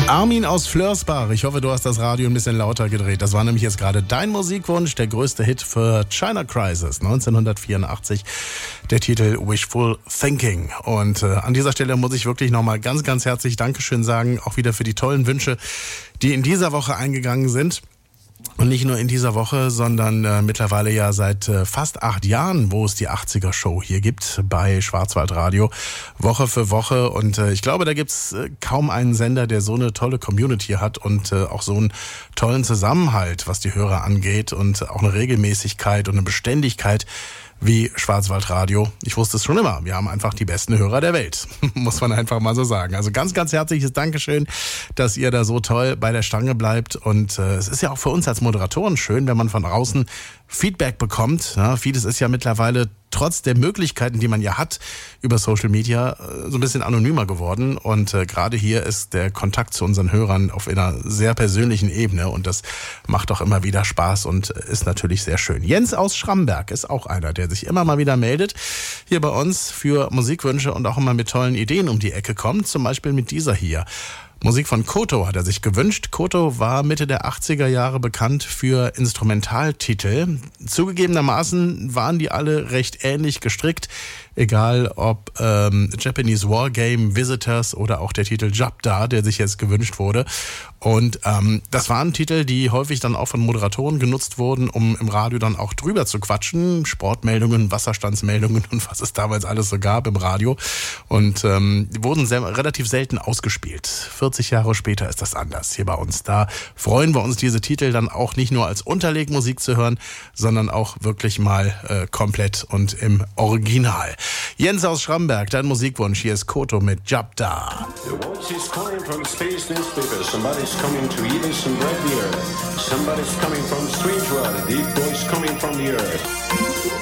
Armin aus Flörsbach, ich hoffe, du hast das Radio ein bisschen lauter gedreht. Das war nämlich jetzt gerade dein Musikwunsch, der größte Hit für China Crisis 1984, der Titel Wishful Thinking. Und an dieser Stelle muss ich wirklich nochmal ganz, ganz herzlich Dankeschön sagen, auch wieder für die tollen Wünsche, die in dieser Woche eingegangen sind. Und nicht nur in dieser Woche, sondern mittlerweile ja seit fast 8 Jahren, wo es die 80er-Show hier gibt bei Schwarzwaldradio, Woche für Woche. Und ich glaube, da gibt's kaum einen Sender, der so eine tolle Community hat und auch so einen tollen Zusammenhalt, was die Hörer angeht und auch eine Regelmäßigkeit und eine Beständigkeit wie Schwarzwaldradio. Ich wusste es schon immer. Wir haben einfach die besten Hörer der Welt. Muss man einfach mal so sagen. Also ganz, ganz herzliches Dankeschön, dass ihr da so toll bei der Stange bleibt. Und es ist ja auch für uns als Moderatoren schön, wenn man von außen Feedback bekommt. Ja, vieles ist ja mittlerweile trotz der Möglichkeiten, die man ja hat, über Social Media so ein bisschen anonymer geworden. Und gerade hier ist der Kontakt zu unseren Hörern auf einer sehr persönlichen Ebene. Und das macht auch immer wieder Spaß und ist natürlich sehr schön. Jens aus Schramberg ist auch einer, der sich immer mal wieder meldet hier bei uns für Musikwünsche und auch immer mit tollen Ideen um die Ecke kommt. Zum Beispiel mit dieser hier. Musik von Koto hat er sich gewünscht. Koto war Mitte der 80er Jahre bekannt für Instrumentaltitel. Zugegebenermaßen waren die alle recht ähnlich gestrickt. Egal ob Japanese Wargame, Visitors oder auch der Titel Jabda, der sich jetzt gewünscht wurde. Und das waren Titel, die häufig dann auch von Moderatoren genutzt wurden, um im Radio dann auch drüber zu quatschen. Sportmeldungen, Wasserstandsmeldungen und was es damals alles so gab im Radio. Und die wurden relativ selten ausgespielt. 40 Jahre später ist das anders hier bei uns. Da freuen wir uns, diese Titel dann auch nicht nur als Unterlegmusik zu hören, sondern auch wirklich mal komplett und im Original. Jens aus Schramberg, dein Musikwunsch. Hier ist Koto mit Jabda. The voice is calling from space newspaper. Somebody's coming to eat us some bread the earth. Somebody's coming from strange world. Deep voice coming from the earth.